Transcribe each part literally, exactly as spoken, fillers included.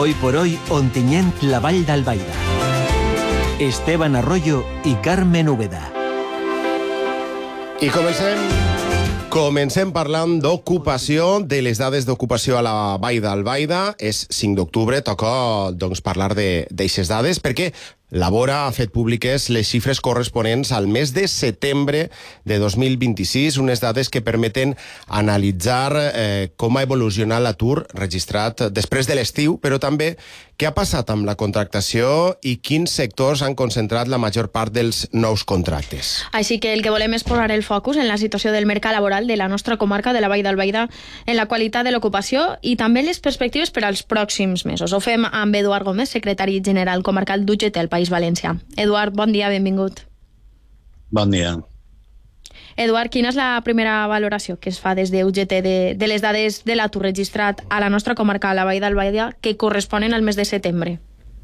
Hoy por hoy, Ontinyent, la Vall d'Albaida. Esteban Arroyo i Carmen Úbeda. I comencem... Comencem parlant d'ocupació, de les dades d'ocupació a la Vall d'Albaida. És cinc d'octubre, toca doncs, parlar d'aixes dades, perquè la Bora ha fet públiques les xifres corresponents al mes de setembre de dos mil vint-i-sis, unes dades que permeten analitzar eh, com ha evolucionat l'atur registrat després de l'estiu, però també què ha passat amb la contractació i quins sectors han concentrat la major part dels nous contractes. Així que el que volem és posar el focus en la situació del mercat laboral de la nostra comarca de la Vall d'Albaida, en la qualitat de l'ocupació i també les perspectives per als pròxims mesos. Ho fem amb Eduard Gómez, secretari general comarcal d'U G T al País Valencià. Eduard, bon dia, benvingut. Bon dia. Eduard, quina és la primera valoració que es fa des de U G T de, de les dades de l'atur registrat a la nostra comarca, a la Vall d'Albaida, que corresponen al mes de setembre?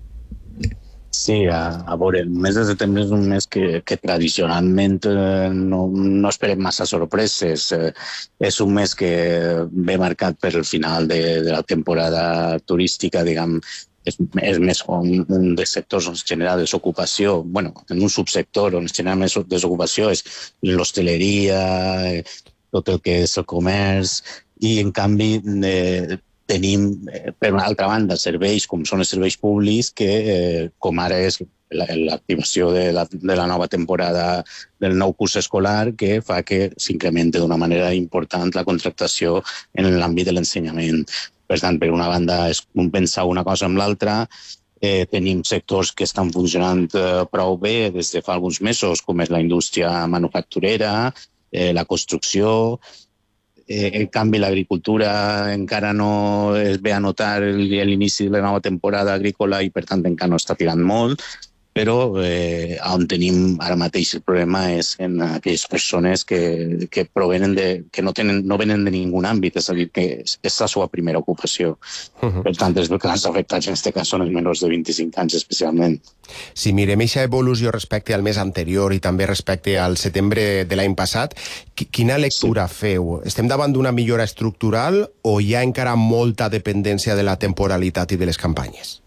Sí, a, a veure, el mes de setembre és un mes que, que tradicionalment eh, no, no esperem massa sorpreses. Eh, és un mes que ve marcat per el final de, de la temporada turística, diguem, és, és més un, un dels sectors on es genera desocupació. Bueno, en un subsector on es genera més desocupació és l'hostaleria, eh, tot el que és el comerç, i en canvi eh, tenim, eh, per una altra banda, serveis com són els serveis públics que, eh, com ara és l'activació de, la, de la nova temporada del nou curs escolar, que fa que s'incrementi d'una manera important la contractació en l'àmbit de l'ensenyament. Per tant, per una banda, és compensar una cosa amb l'altra. Eh, tenim sectors que estan funcionant eh, prou bé des de fa alguns mesos, com és la indústria manufacturera, eh, la construcció. Eh, en canvi, l'agricultura encara no es ve a notar l'inici de la nova temporada agrícola i, per tant, encara no està tirant molt. Però eh, on tenim ara mateix el problema és en aquelles persones que, que provenen de, que no, tenen, no venen de ningú àmbit, és a dir, que és, és la seva primera ocupació. Uh-huh. Per tant, els grans afectats en aquest cas són els menors de vint-i-cinc anys especialment. Si mirem aquesta evolució respecte al mes anterior i també respecte al setembre de l'any passat, quina lectura sí. feu? Estem davant d'una millora estructural o hi ha encara molta dependència de la temporalitat i de les campanyes?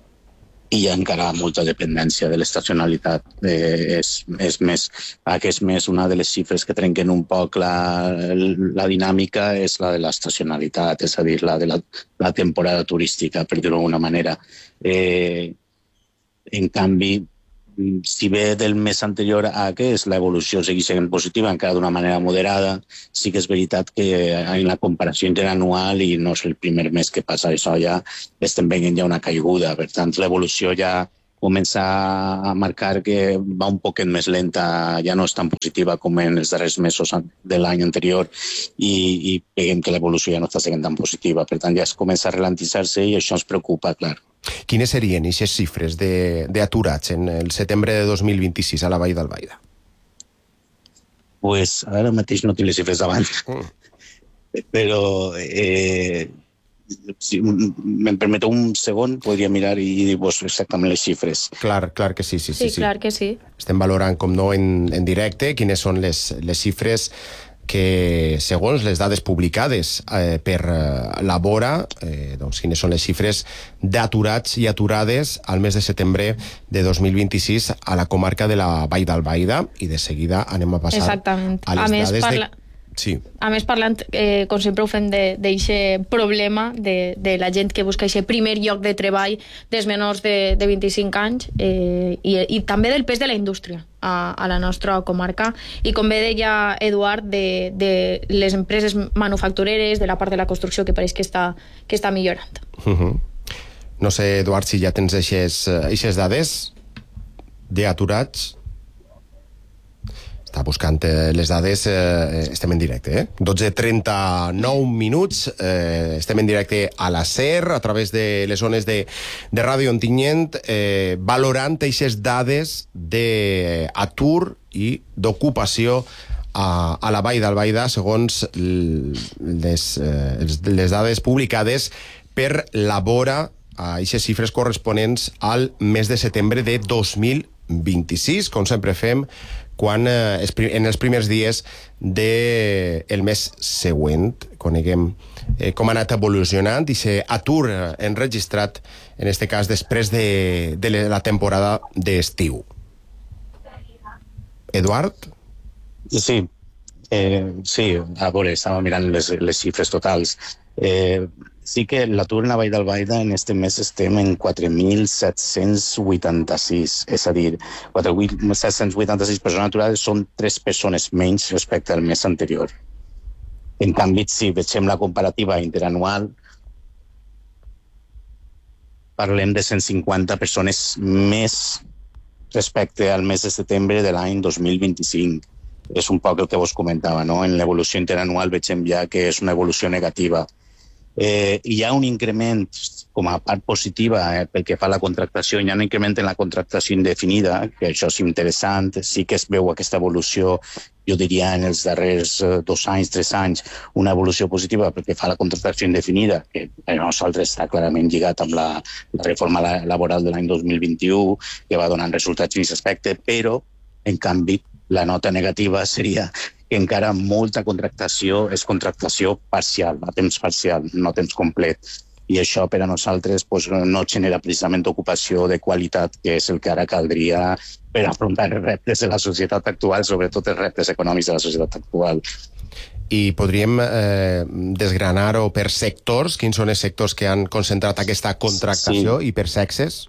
Hi ha encara molta dependència de l'estacionalitat. Eh, és, és més, aquest mes una de les xifres que trenquen un poc la, la dinàmica és la de l'estacionalitat, és a dir, la de la, la temporada turística, per dir-ho d'alguna manera. Eh, en canvi, si ve del mes anterior a aquest, l'evolució segueix sent positiva, encara d'una manera moderada. Sí que és veritat que en la comparació interanual, i no és el primer mes que passa això, ja estem veient ja una caiguda. Per tant, l'evolució ja comença a marcar que va un poquet més lenta, ja no és tan positiva com en els darrers mesos de l'any anterior, i, i veiem que l'evolució ja no està sent tan positiva. Per tant, ja es comença a ralentitzar-se i això ens preocupa, clar. Quines serien aquestes xifres d'aturats en el setembre de dos mil vint-i-sis a la Vall d'Albaida? Pues ara mateix no tinc les xifres davant, mm. però eh, si me'n permeteu un segon, podria mirar i dir-vos exactament les xifres. Clar, clar que sí, sí, sí. Sí, sí. Clar que sí. Estem valorant, com no, en, en directe, quines són les, les xifres que, segons les dades publicades eh, per eh, la Bora, eh, doncs, quines són les xifres d'aturats i aturades al mes de setembre de dos mil vint-i-sis a la comarca de la Vall d'Albaida, i de seguida anem a passar Exactament. a les a més, dades parla... de... Sí. A més, parlant, eh, com sempre ho fem, d'aquest problema de, de la gent que busca aquest primer lloc de treball dels menors de, de vint-i-cinc anys, eh, i, i també del pes de la indústria a, a la nostra comarca, i com bé deia Eduard, de, de les empreses manufactureres, de la part de la construcció, que pareix que està, que està millorant. Uh-huh. No sé, Eduard, si ja tens aquestes dades d'aturats. Està buscant eh, les dades, eh, estem en directe, eh? dotze trenta-nou minuts, eh, estem en directe a la SER, a través de les zones de, de Ràdio Ontinyent, eh, valorant aquestes dades d'atur i d'ocupació a, a la Vall d'Albaida, segons les, eh, les dades publicades per la Bora, a aquestes xifres corresponents al mes de setembre de dos mil vint-i-sis. Com sempre fem, quan eh, en els primers dies del mes següent coneguem eh, com ha anat evolucionant i l'atur enregistrat, en aquest cas, després de, de la temporada d'estiu. Eduard? Sí, eh, sí, a veure, estava mirant les, les xifres totals. Eh, sí que l'atur en la Vall d'Albaida en este mes estem en quatre mil set-cents vuitanta-sis, és a dir, quatre mil set-cents vuitanta-sis persones aturades són tres persones menys respecte al mes anterior. En canvi, si vegem la comparativa interanual, parlem de cent cinquanta persones més respecte al mes de setembre de l'any dos mil vint-i-cinc. És un poc el que vos comentava, no? En l'evolució interanual veiem ja que és una evolució negativa. Eh, hi ha un increment com a part positiva eh, pel que fa a la contractació, hi ha un increment en la contractació indefinida, que això és interessant, sí que es veu aquesta evolució, jo diria en els darrers eh, dos anys, tres anys, una evolució positiva pel que fa a la contractació indefinida, que per nosaltres està clarament lligat amb la, la reforma laboral de l'any dos mil vint-i-u, que va donant resultats en aquest aspecte, però, en canvi, la nota negativa seria que encara molta contractació és contractació parcial, a temps parcial, no a temps complet. I això per a nosaltres pues, no genera precisament ocupació de qualitat, que és el que ara caldria per afrontar els reptes de la societat actual, sobretot els reptes econòmics de la societat actual. I podríem eh, desgranar-ho per sectors? Quins són els sectors que han concentrat aquesta contractació sí. I per sexes?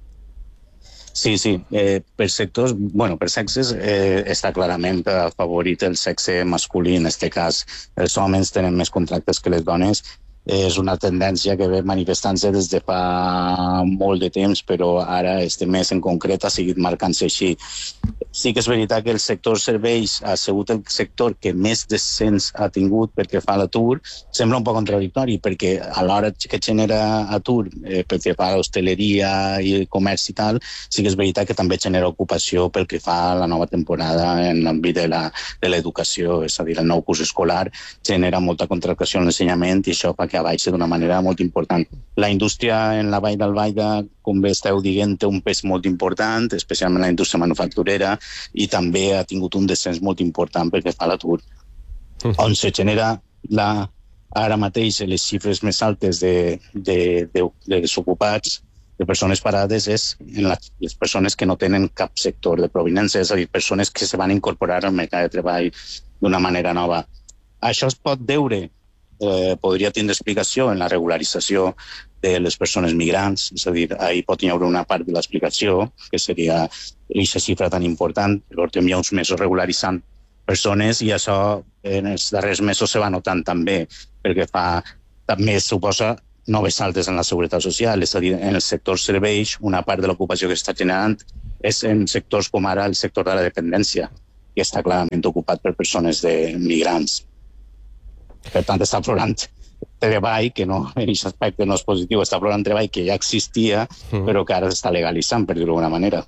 Sí, sí. Eh, per sectors, bueno, per sexes eh, està clarament favorit el sexe masculí. En aquest cas, els homes tenen més contractes que les dones. Eh, és una tendència que ve manifestant-se des de fa molt de temps, però ara este mes en concret ha seguit marcant-se així. Sí que és veritat que el sector serveis ha sigut el sector que més descens ha tingut perquè fa l'atur. Sembla un poc contradictori, perquè a l'hora que genera atur, eh, perquè fa l'hostaleria i el comerç i tal, sí que és veritat que també genera ocupació pel que fa a la nova temporada en l'àmbit de la, de l'educació, és a dir, el nou curs escolar genera molta contractació en l'ensenyament i això fa que baixi d'una manera molt important. La indústria en la Vall d'Albaida, com bé esteu dient, té un pes molt important, especialment la indústria manufacturera, i també ha tingut un descens molt important perquè fa l'atur. Uh -huh. On se genera la, ara mateix les xifres més altes de, de, de, de desocupats, de persones parades, és en la, les persones que no tenen cap sector de provinença, és a dir, persones que se van incorporar al mercat de treball d'una manera nova. Això es pot veure, eh, podria tindre explicació en la regularització de les persones migrants, és a dir, ahir pot haver una part de l'explicació, que seria aquesta xifra tan important, portem ja uns mesos regularitzant persones i això en els darrers mesos se va notant també, perquè fa, també suposa noves saltes en la seguretat social, és a dir, en el sector serveis, una part de l'ocupació que està generant és en sectors com ara el sector de la dependència, que està clarament ocupat per persones de migrants. Per tant, està aflorant treball, que no, en aquest aspecte no és positiu, està aflorant treball que ja existia, mm. però que ara s'està legalitzant, per dir-ho d'alguna manera.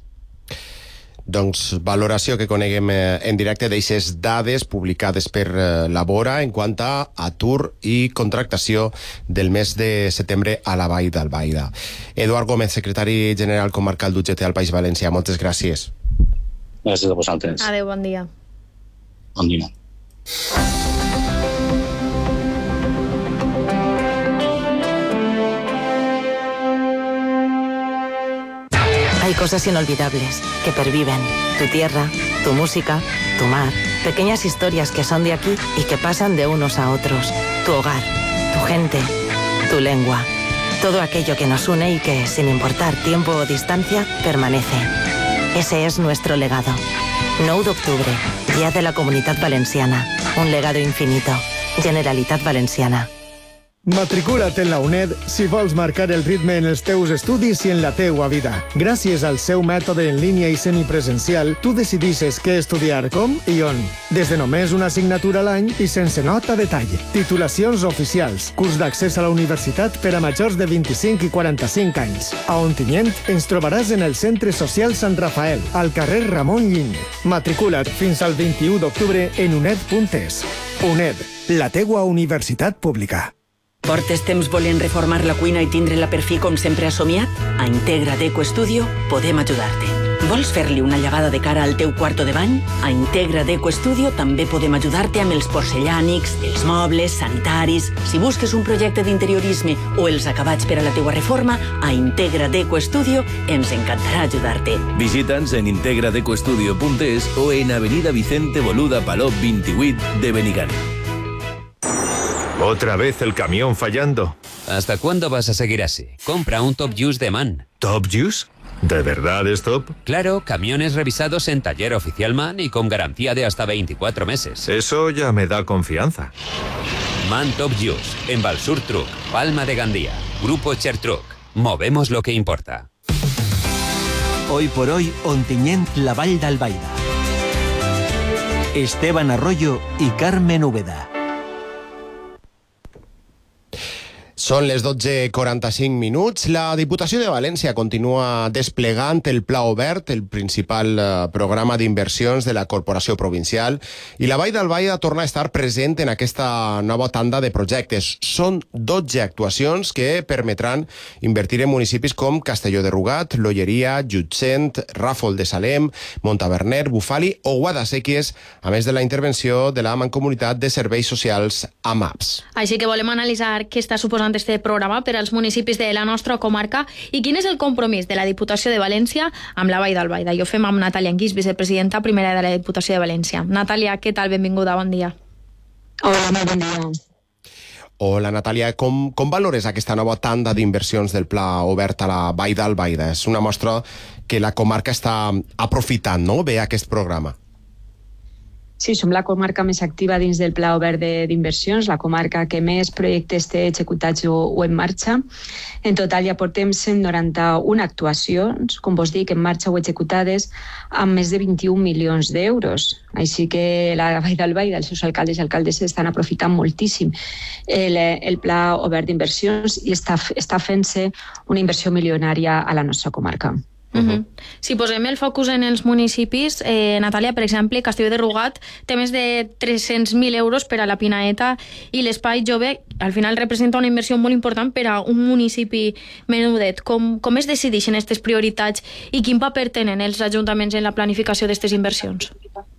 Doncs valoració que coneguem en directe d'aixes dades publicades per la Bora en quant a atur i contractació del mes de setembre a la Vall d'Albaida. Eduard Gómez, secretari general comarcal d'U G T al País Valencià, moltes gràcies. Gràcies a vosaltres. Adéu, bon dia. Bon dia. Hay cosas inolvidables que perviven. Tu tierra, tu música, tu mar. Pequeñas historias que son de aquí y que pasan de unos a otros. Tu hogar, tu gente, tu lengua. Todo aquello que nos une y que, sin importar tiempo o distancia, permanece. Ese es nuestro legado. nou d'octubre, Día de la Comunitat Valenciana. Un legado infinito. Generalitat Valenciana. Matricula't en la UNED si vols marcar el ritme en els teus estudis i en la teua vida. Gràcies al seu mètode en línia i semipresencial, tu decidisses què estudiar, com i on. Des de només una assignatura a l'any i sense nota de tall. Titulacions oficials. Curs d'accés a la universitat per a majors de vint-i-cinc i quaranta-cinc anys. A Ontinyent ens trobaràs en el Centre Social Sant Rafael, al carrer Ramon Lliny. Matricula't fins al vint-i-u d'octubre en uned punt es. UNED, la teua universitat pública. Portes temps volent reformar la cuina i tindre-la per fi com sempre has somiat? A Integra Deco Studio podem ajudar-te. Vols fer-li una llevada de cara al teu quarto de bany? A Integra Deco Studio també podem ajudar-te amb els porcellànics, els mobles, sanitaris... Si busques un projecte d'interiorisme o els acabats per a la teua reforma, a Integra Deco Studio ens encantarà ajudar-te. Visita'ns en integradecoestudio punt es o en Avenida Vicente Boluda Palop veintivuit de Benigànim. ¿Otra vez el camión fallando? ¿Hasta cuándo vas a seguir así? Compra un Top Use de MAN. ¿Top Use? ¿De verdad es top? Claro, camiones revisados en taller oficial MAN y con garantía de hasta veinticuatro meses. Eso ya me da confianza. MAN Top Use, en Valsur Truck, Palma de Gandía, Grupo Cher Truck. Movemos lo que importa. Hoy por hoy, Ontinyent, la Vall d'Albaida. Esteban Arroyo y Carmen Úbeda. Són les dotze i quaranta-cinc minuts. La Diputació de València continua desplegant el Pla Obert, el principal eh, programa d'inversions de la Corporació Provincial, i la Vall d'Albaida torna a estar present en aquesta nova tanda de projectes. Són dotze actuacions que permetran invertir en municipis com Castelló de Rugat, L'Olleria, Llutxent, Ràfol de Salem, Montaverner, Bufali o Guadasséquies, a més de la intervenció de la Mancomunitat de Serveis Socials A M A P S. Així que volem analitzar què està suposant este programa per als municipis de la nostra comarca i quin és el compromís de la Diputació de València amb la Vall d'Albaida. I ho fem amb Natàlia Anguix, vicepresidenta primera de la Diputació de València. Natàlia, què tal? Benvinguda, bon dia. Hola, molt bon dia. Hola, Natàlia. Com, com valores aquesta nova tanda d'inversions del Pla Obert a la Vall d'Albaida? És una mostra que la comarca està aprofitant, no?, bé aquest programa. Sí, som la comarca més activa dins del Pla Obert d'inversions, la comarca que més projectes té executats o, o en marxa. En total ja portem cent noranta-una actuacions, com vos dic, en marxa o executades, amb més de vint-i-un milions d'euros. Així que la Vall d'Albaida, els seus alcaldes i alcaldesses estan aprofitant moltíssim el, el Pla Obert d'inversions i està, està fent-se una inversió milionària a la nostra comarca. Uh-huh. Si posem el focus en els municipis, eh, Natàlia, per exemple, Castelló de Rugat té més de tres-cents mil euros per a la Pinaeta i l'Espai Jove al final representa una inversió molt important per a un municipi menudet. Com, com es decideixen aquestes prioritats i quin paper tenen els ajuntaments en la planificació d'aquestes inversions?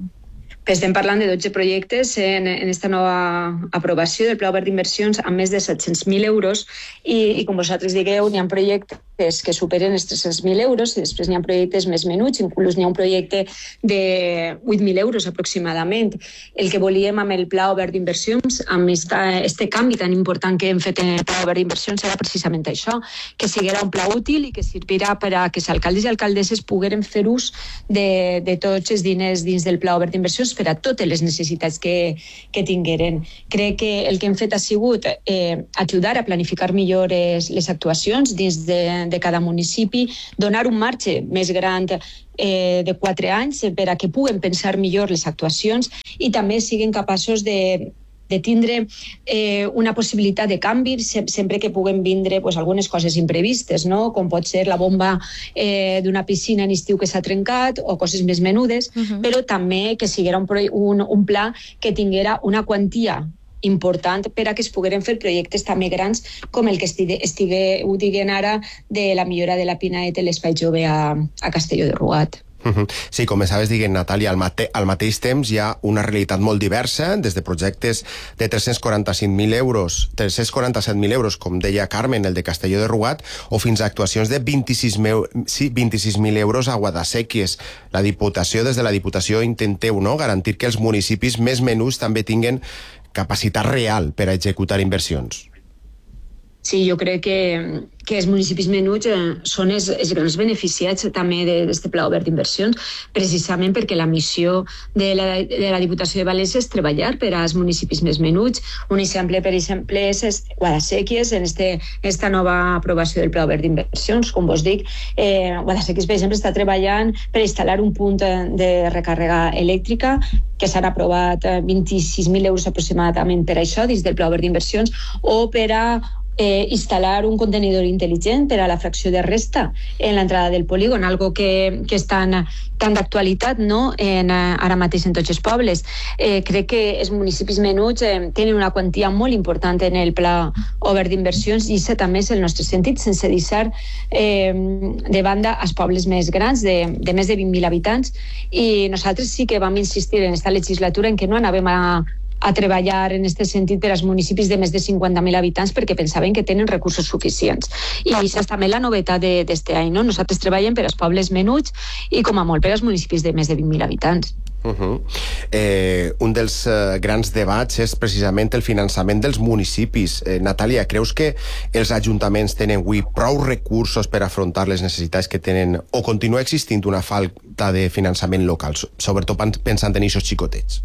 Estem parlant de dotze projectes en, en esta nova aprovació del Pla Obert d'Inversions amb més de set-cents mil euros i, i com vosaltres digueu, n'hi ha projectes que superen els tres-cents mil euros i després n'hi ha projectes més menuts, inclús n'hi ha un projecte de vuit mil euros aproximadament. El que volíem amb el Pla Obert d'Inversions, amb este canvi tan important que hem fet en el Pla Obert d'Inversions, era precisament això, que siguera un pla útil i que servirà per a que els alcaldes i alcaldesses pogueren fer ús de, de tots els diners dins del Pla Obert d'Inversions per a totes les necessitats que, que tingueren. Crec que el que hem fet ha sigut eh, ajudar a planificar millor les, les actuacions dins de, de cada municipi, donar un marge més gran eh, de quatre anys per a que puguen pensar millor les actuacions i també siguin capaços de de tindre eh, una possibilitat de canvi sempre que puguen vindre pues, algunes coses imprevistes, no? Com pot ser la bomba eh, d'una piscina en estiu que s'ha trencat o coses més menudes, uh-huh. Però també que siguera un, un, un pla que tinguera una quantia important per a que es pogueren fer projectes també grans com el que estigui, estigui ho diguem ara de la millora de la Pinaeta i l'Espai Jove a, a Castelló de Rugat. Sí, com estaves dient, Natàlia, al, mate al mateix temps hi ha una realitat molt diversa, des de projectes de tres-cents quaranta-cinc mil euros, tres-cents quaranta-set mil euros, com deia Carmen, el de Castelló de Rugat, o fins a actuacions de vint-i-sis mil euros a Guadasséquies. La Diputació, des de la Diputació, intenteu, no?, garantir que els municipis més menuts també tinguen capacitat real per a executar inversions. Sí, jo crec que, que els municipis menuts eh, són els, els grans beneficiats també d'aquest Pla Obert d'Inversions, precisament perquè la missió de la, de la Diputació de València és treballar per als municipis més menuts. Un exemple, per exemple, és Guadasséquies, en este, esta nova aprovació del Pla Obert d'Inversions. Com vos dic, eh, Guadasséquies, per exemple, està treballant per instal·lar un punt de recàrrega elèctrica que s'han aprovat vint-i-sis mil euros aproximadament per això, dins del Pla Obert d'Inversions, o per a eh, instal·lar un contenidor intel·ligent per a la fracció de resta en l'entrada del polígon, algo que, que està tan d'actualitat, no? en, ara mateix en tots els pobles. Eh, crec que els municipis menuts eh, tenen una quantia molt important en el pla obert d'inversions i això també és el nostre sentit, sense deixar eh, de banda els pobles més grans, de, de més de vint mil habitants, i nosaltres sí que vam insistir en aquesta legislatura en que no anàvem a a treballar en aquest sentit per als municipis de més de cinquanta mil habitants perquè pensaven que tenen recursos suficients. I això és també la novetat d'aquest any, no? Nosaltres treballem per als pobles menuts i com a molt per als municipis de més de vint mil habitants. Uh-huh. eh, un dels eh, grans debats és precisament el finançament dels municipis. Eh, Natàlia, creus que els ajuntaments tenen avui prou recursos per afrontar les necessitats que tenen o continua existint una falta de finançament local, sobretot pensant en aquests xicotets?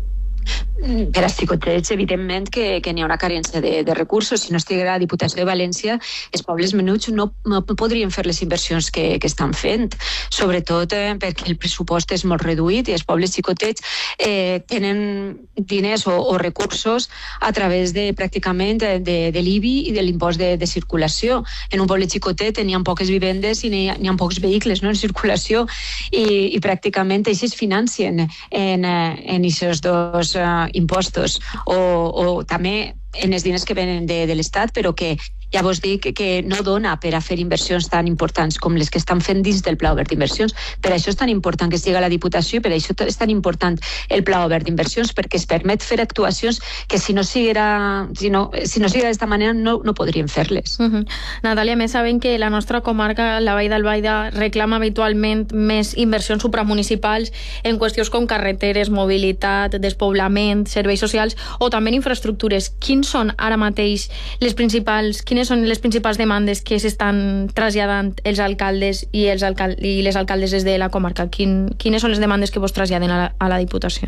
Per als xicotets, evidentment que, que n'hi ha una carència de, de recursos. Si no estigués la Diputació de València, els pobles menuts no, no podrien fer les inversions que, que estan fent, sobretot eh, perquè el pressupost és molt reduït i els pobles xicotets eh, tenen diners o, o recursos a través de pràcticament de, de, de l'I B I i de l'impost de, de circulació. En un poble xicotet n'hi ha poques vivendes i n'hi ha, n'hi ha pocs vehicles, no?, en circulació i, i pràcticament ells es financen en aquests dos uh, impostos o, o també en els diners que venen de, de l'Estat, però que ja vos dic que no dona per a fer inversions tan importants com les que estan fent dins del Pla Obert d'Inversions. Per això és tan important que siga la Diputació i per això és tan important el Pla Obert d'Inversions, perquè es permet fer actuacions que si no siguera si no, si no siguera d'esta manera no, no podríem fer-les. Uh-huh. Natàlia, més sabem que la nostra comarca, la Vall d'Albaida, reclama habitualment més inversions supramunicipals en qüestions com carreteres, mobilitat, despoblament, serveis socials o també en infraestructures. Quins són ara mateix les principals, quines són les principals demandes que s'estan traslladant els alcaldes i, els alcal i les alcaldesses de la comarca? Quin, quines són les demandes que vos traslladen a la, a la Diputació?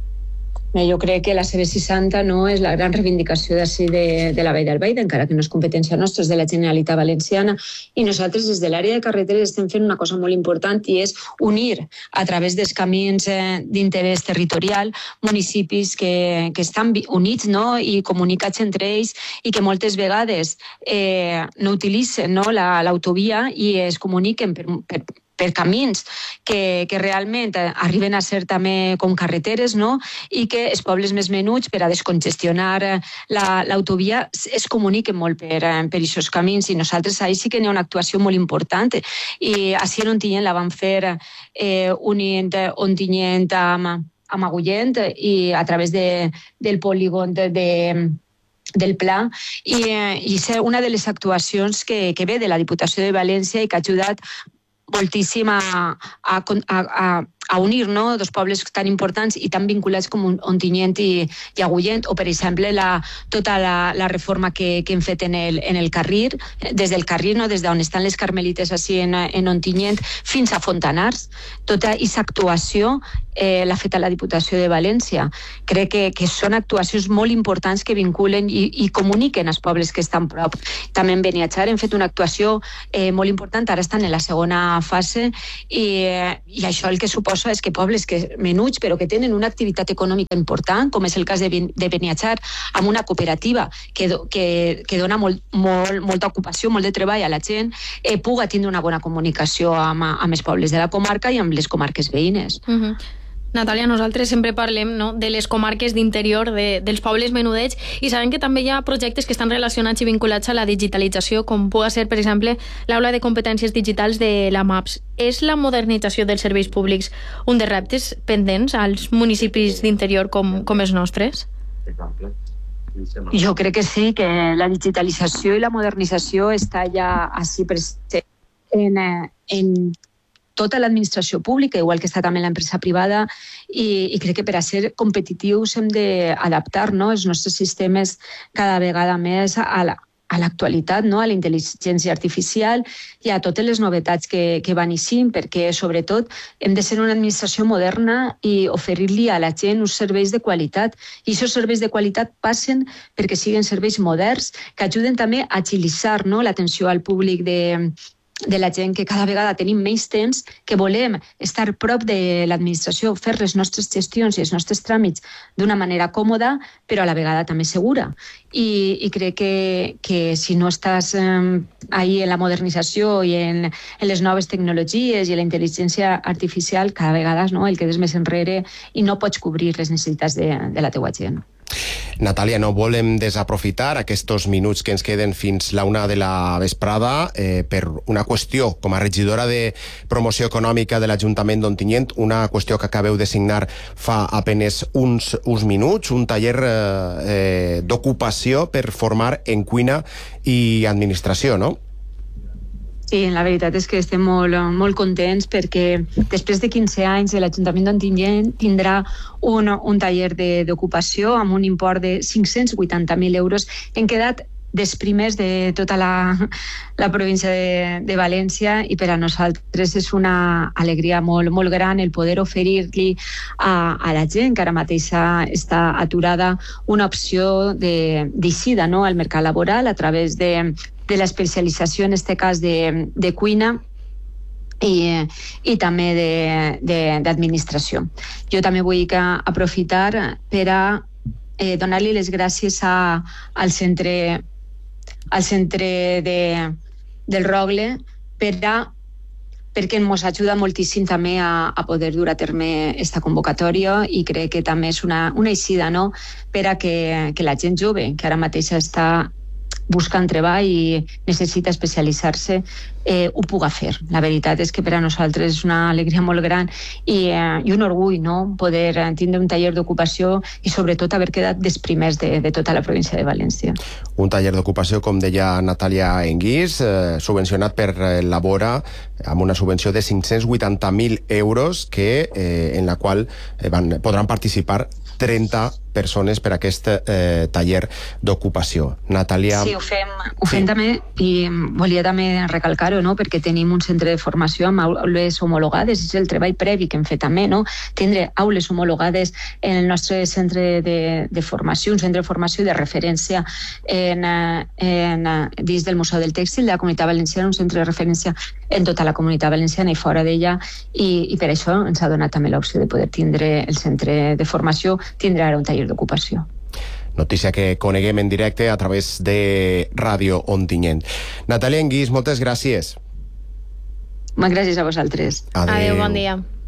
Jo crec que la C B seixanta no és la gran reivindicació d'ací de, de la Vall d'Albaida, encara que no és competència nostra, és de la Generalitat Valenciana, i nosaltres des de l'àrea de carreteres estem fent una cosa molt important i és unir a través dels camins eh, d'interès territorial municipis que, que estan units, no?, i comunicats entre ells i que moltes vegades eh, no utilitzen, no?, l'autovia la, i es comuniquen per, per per camins que, que realment arriben a ser també com carreteres, no?, i que els pobles més menuts, per a descongestionar l'autovia, la, es comuniquen molt per, per aquests camins, i nosaltres ahí sí que n'hi ha una actuació molt important, i així en Ontinyent la vam fer eh, unint Ontinyent amb, amb Agullent i a través de, del polígon de, de del pla, i, i és una de les actuacions que, que ve de la Diputació de València i que ha ajudat moltíssim a, a, a, a unir, no?, dos pobles tan importants i tan vinculats com Ontinyent i, i Agullent, o per exemple la, tota la, la reforma que, que hem fet en el, en el Carrir, des del Carrir, no?, des d'on estan les Carmelites així en, en Ontinyent fins a Fontanars. Tota aquesta actuació eh, l'ha fet a la Diputació de València. Crec que, que són actuacions molt importants que vinculen i, i comuniquen als pobles que estan prop. També en Beniatjar hem fet una actuació eh, molt important, ara estan en la segona fase, i, i això el que suposa és que pobles que menuts però que tenen una activitat econòmica important, com és el cas de, de Beniatjar, amb una cooperativa que, que, que dona molt, molt, molta ocupació, molt de treball a la gent, eh, puga tindre una bona comunicació amb, amb els pobles de la comarca i amb les comarques veïnes. Uh-huh. Natàlia, nosaltres sempre parlem, no?, de les comarques d'interior, de, dels pobles menudets, i sabem que també hi ha projectes que estan relacionats i vinculats a la digitalització, com pugui ser, per exemple, l'aula de competències digitals de la MAPS. És la modernització dels serveis públics un dels reptes pendents als municipis d'interior com, com els nostres? Jo crec que sí, que la digitalització i la modernització està ja així present en, en tota l'administració pública, igual que està també l'empresa privada, i, i crec que per a ser competitius hem d'adaptar, no?, els nostres sistemes cada vegada més a la, a l'actualitat, no?, a la intel·ligència artificial i a totes les novetats que, que van eixint, perquè sobretot hem de ser una administració moderna i oferir-li a la gent uns serveis de qualitat, i aquests serveis de qualitat passen perquè siguin serveis moderns que ajuden també a agilitzar, no?, l'atenció al públic de de la gent que cada vegada tenim menys temps, que volem estar prop de l'administració, fer les nostres gestions i els nostres tràmits d'una manera còmoda, però a la vegada també segura. I, i crec que, que si no estàs eh, ahí en la modernització i en, en les noves tecnologies i la intel·ligència artificial, cada vegada no, el quedes més enrere i no pots cobrir les necessitats de, de la teua gent. Natàlia, no volem desaprofitar aquests minuts que ens queden fins la una de la vesprada eh, per una qüestió, com a regidora de promoció econòmica de l'Ajuntament d'Ontinyent, una qüestió que acabeu de signar fa apenes uns, uns minuts, un taller eh, d'ocupació per formar en cuina i administració, no? Sí, la veritat és que estem molt, molt contents perquè després de quinze anys l'Ajuntament d'Ontinyent tindrà un, un taller d'ocupació amb un import de cinc-cents vuitanta mil euros. Hem quedat dels primers de tota la, la província de, de València i per a nosaltres és una alegria molt, molt gran el poder oferir-li a, a la gent que ara mateix està aturada una opció d'eixida no, al mercat laboral a través de de l'especialització, en aquest cas, de, de cuina i, i també d'administració. Jo també vull que aprofitar per a eh, donar-li les gràcies a, al centre, al centre de, del Rogle per a perquè ens ajuda moltíssim també a, a poder dur a terme aquesta convocatòria i crec que també és una, una eixida no? Per a que, que la gent jove, que ara mateix està buscant treball i necessita especialitzar-se, eh, ho puga fer. La veritat és que per a nosaltres és una alegria molt gran i, eh, i un orgull no? Poder tindre un taller d'ocupació i sobretot haver quedat dels primers de, de tota la província de València. Un taller d'ocupació, com deia Natàlia Enguís, eh, subvencionat per la Vora amb una subvenció de cinc-cents vuitanta mil euros que, eh, en la qual eh, van, podran participar trenta persones per a aquest eh, taller d'ocupació. Natàlia... Sí, ho fem, ho fem sí. també i volia també recalcar-ho, no? Perquè tenim un centre de formació amb aules homologades, és el treball previ que hem fet també, no? Tindre aules homologades en el nostre centre de, de formació, un centre de formació de referència en, en, dins del Museu del Tèxtil de la Comunitat Valenciana, un centre de referència en tota la Comunitat Valenciana i fora d'ella, i, i per això ens ha donat també l'opció de poder tindre el centre de formació, tindre ara un taller d'ocupació. Notícia que coneguem en directe a través de Ràdio Ontinyent. Natàlia Enguís, moltes gràcies. Moltes gràcies a vosaltres. Adéu. Adéu, bon dia.